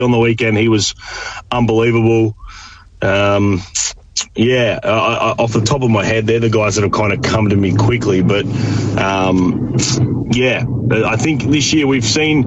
on the weekend. He was unbelievable. Off the top of my head, they're the guys that have kind of come to me quickly. But, I think this year we've seen,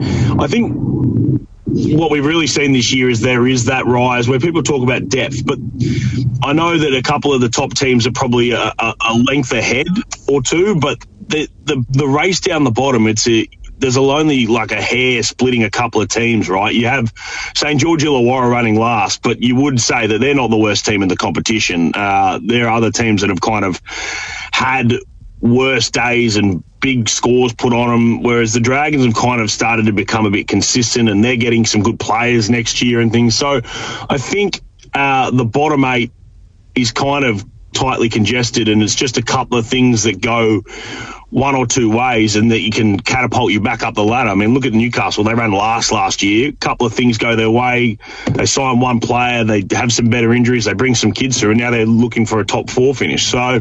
what we've really seen this year is there is that rise where people talk about depth, but I know that a couple of the top teams are probably a length ahead or two, but the race down the bottom, there's only like a hair splitting a couple of teams, right? You have St. George Illawarra running last, but you would say that they're not the worst team in the competition. There are other teams that have kind of had worse days and big scores put on them, whereas the Dragons have kind of started to become a bit consistent and they're getting some good players next year and things. So I think the bottom 8 is kind of tightly congested, and it's just a couple of things that go one or two ways and that you can catapult you back up the ladder. I mean, look at Newcastle. They ran last year. A couple of things go their way. They sign one player. They have some better injuries. They bring some kids through, and now they're looking for a top 4 finish. So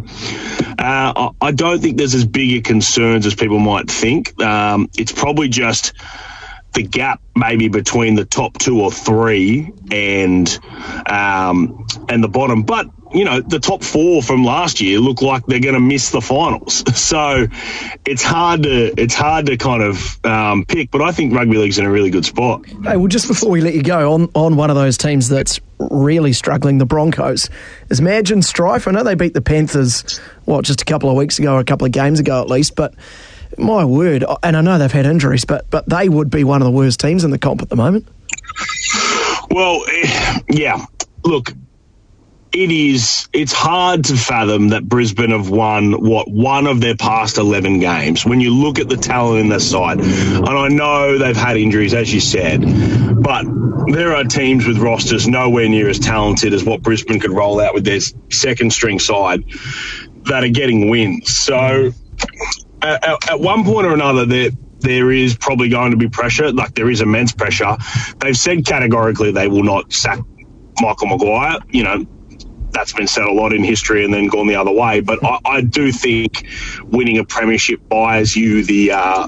I don't think there's as big a concerns as people might think. It's probably just the gap maybe between the top 2 or 3 and the bottom. But you know, the top 4 from last year look like they're going to miss the finals. So it's hard to kind of pick, but I think rugby league's in a really good spot. Hey, well, just before we let you go, on one of those teams that's really struggling, the Broncos, is Madge and Strife. I know they beat the Panthers, just a couple of weeks ago, or a couple of games ago at least, but my word, and I know they've had injuries, but they would be one of the worst teams in the comp at the moment. Well, yeah, look, it's hard to fathom that Brisbane have won one of their past 11 games when you look at the talent in their side. And I know they've had injuries, as you said, but there are teams with rosters nowhere near as talented as what Brisbane could roll out with their second string side that are getting wins. So at one point or another, there is probably going to be pressure, like there is immense pressure. They've said categorically they will not sack Michael Maguire. You know, that's been said a lot in history and then gone the other way. But I do think winning a premiership buys you the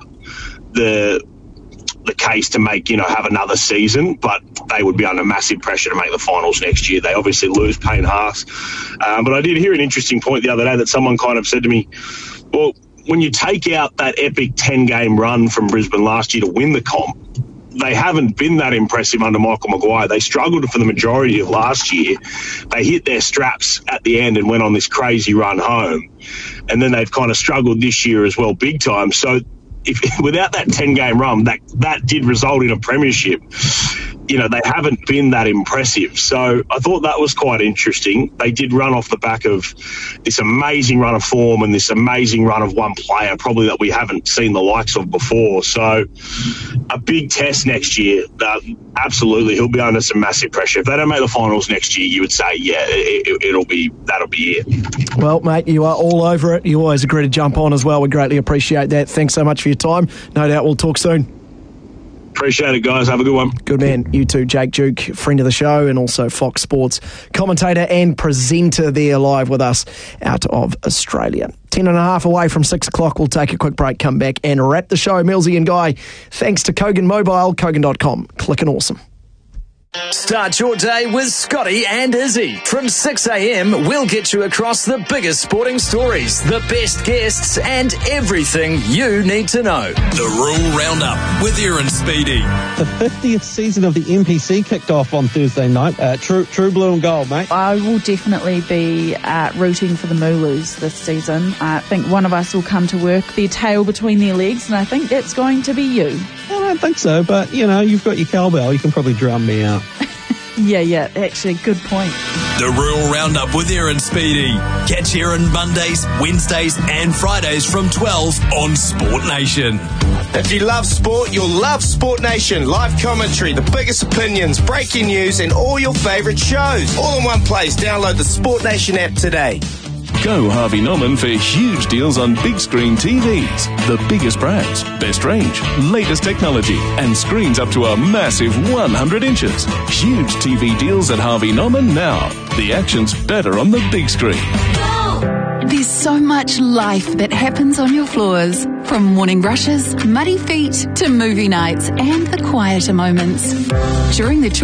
case to make, have another season. But they would be under massive pressure to make the finals next year. They obviously lose Payne Haas. But I did hear an interesting point the other day that someone kind of said to me, well, when you take out that epic 10-game run from Brisbane last year to win the comp, they haven't been that impressive under Michael Maguire. They struggled for the majority of last year. They hit their straps at the end and went on this crazy run home. And then they've kind of struggled this year as well, big time. So without that 10-game run, that did result in a premiership. They haven't been that impressive. So I thought that was quite interesting. They did run off the back of this amazing run of form and this amazing run of one player, probably that we haven't seen the likes of before. So a big test next year. Absolutely, he'll be under some massive pressure. If they don't make the finals next year, you would say, that'll be it. Well, mate, you are all over it. You always agree to jump on as well. We greatly appreciate that. Thanks so much for your time. No doubt we'll talk soon. Appreciate it, guys. Have a good one. Good man. You too, Jake Duke, friend of the show and also Fox Sports commentator and presenter there live with us out of Australia. 10 and a half away from 6 o'clock. We'll take a quick break, come back and wrap the show. Millsy and Guy, thanks to Kogan Mobile, Kogan.com. Clicking awesome. Start your day with Scotty and Izzy. From 6 a.m, we'll get you across the biggest sporting stories, the best guests, and everything you need to know. The Rural Roundup with Aaron Speedy. The 50th season of the NPC kicked off on Thursday night. True blue and gold, mate. I will definitely be rooting for the Mooloos this season. I think one of us will come to work, their tail between their legs, and I think that's going to be you. I don't think so, but, you've got your cowbell. You can probably drum me out. Yeah, actually, good point. The Rural Roundup with Aaron Speedy. Catch Aaron Mondays, Wednesdays and Fridays from 12 on Sport Nation. If you love sport, you'll love Sport Nation. Live commentary, the biggest opinions, breaking news and all your favourite shows. All in one place. Download the Sport Nation app today. Go Harvey Norman for huge deals on big screen TVs. The biggest brands, best range, latest technology, and screens up to a massive 100 inches. Huge TV deals at Harvey Norman now. The action's better on the big screen. There's There's so much life that happens on your floors, from morning rushes, muddy feet, to movie nights and the quieter moments. During the